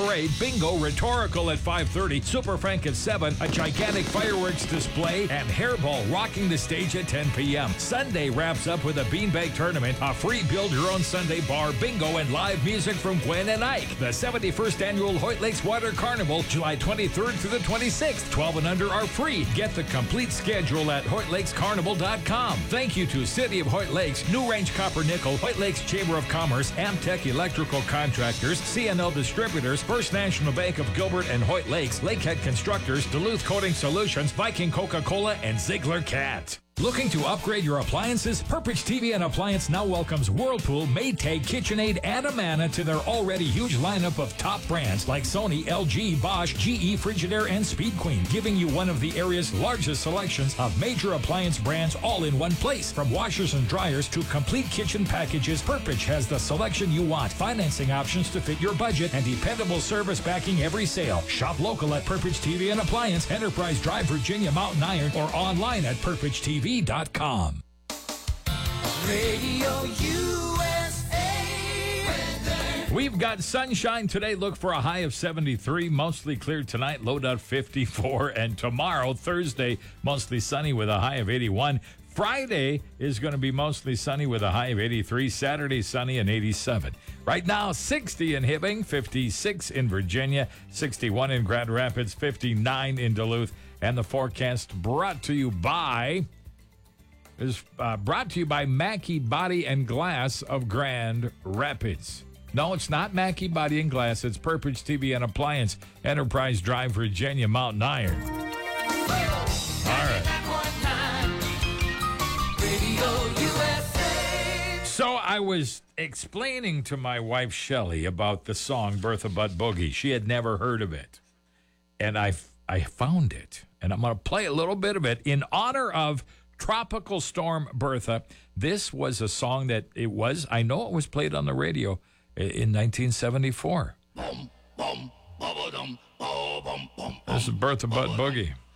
Parade, Bingo, Rhetorical at 5:30, Super Frank at 7, a gigantic fireworks display, and Hairball rocking the stage at 10 p.m. Sunday wraps up with a beanbag tournament, a free build-your-own Sunday bar, bingo, and live music from Gwen and Ike. The 71st Annual Hoyt Lakes Water Carnival, July 23rd through the 26th. 12 and under are free. Get the complete schedule at HoytLakesCarnival.com. Thank you to City of Hoyt Lakes, New Range Copper Nickel, Hoyt Lakes Chamber of Commerce, Amtech Electrical Contractors, CNL Distributors, First National Bank of Gilbert and Hoyt Lakes, Lakehead Constructors, Duluth Coating Solutions, Viking Coca-Cola, and Ziegler Cat. Looking to upgrade your appliances? Purpich TV and Appliance now welcomes Whirlpool, Maytag, KitchenAid, and Amana to their already huge lineup of top brands like Sony, LG, Bosch, GE, Frigidaire, and Speed Queen, giving you one of the area's largest selections of major appliance brands all in one place. From washers and dryers to complete kitchen packages, Purpich has the selection you want, financing options to fit your budget, and dependable service backing every sale. Shop local at Purpich TV and Appliance, Enterprise Drive, Virginia, Mountain Iron, or online at PurpichTV.com. Radio USA. We've got sunshine today. Look for a high of 73. Mostly clear tonight. Low to 54. And tomorrow, Thursday, mostly sunny with a high of 81. Friday is going to be mostly sunny with a high of 83. Saturday, sunny and 87. Right now, 60 in Hibbing, 56 in Virginia, 61 in Grand Rapids, 59 in Duluth. And the forecast brought to you by Mackey Body and Glass of Grand Rapids. No, it's not Mackey Body and Glass. It's Purpich TV and Appliance, Enterprise Drive, Virginia, Mountain Iron. All right. So I was explaining to my wife, Shelley, about the song Bertha Butt Boogie. She had never heard of it. And I found it. And I'm going to play a little bit of it in honor of Tropical Storm Bertha. This was a song that I know it was played on the radio in 1974. This is Bertha Butt Boogie.